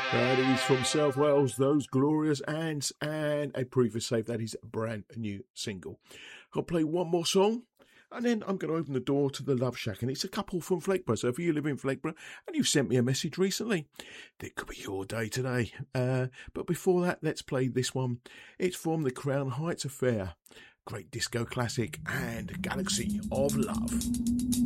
That is from South Wales, Those Glorious Ants, and a previous save. That is a brand new single. I'll play one more song, and then I'm going to open the door to the Love Shack, and it's a couple from Flakeborough. So if you live in Flakeborough and you've sent me a message recently, it could be your day today. But before that, let's play this one. It's from the Crown Heights Affair, great disco classic, and Galaxy of Love.